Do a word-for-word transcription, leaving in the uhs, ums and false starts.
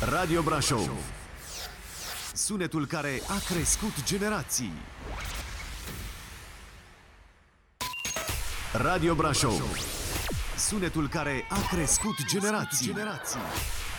Radio Brașov. Sunetul care a crescut generații. Radio Brașov. Sunetul care a crescut generații. generații.